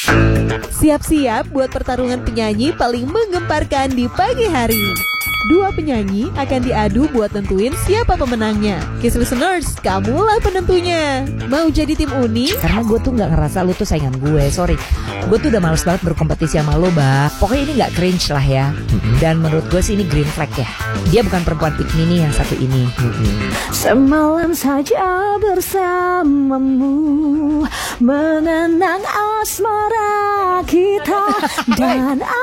Siap-siap buat pertarungan penyanyi paling menggemparkan di pagi hari. Dua penyanyi akan diadu buat tentuin siapa pemenangnya. Kiss listeners, kamulah penentunya. Mau jadi tim Uni? Karena gue tuh gak ngerasa lu tuh saingan gue. Sorry, gue tuh udah males banget berkompetisi sama lo, Bah. Pokoknya ini gak cringe lah ya. Dan menurut gue sih ini green flag ya. Dia bukan perempuan pick me nih yang satu ini. Semalam saja bersamamu, mengenang asmara kita. Dan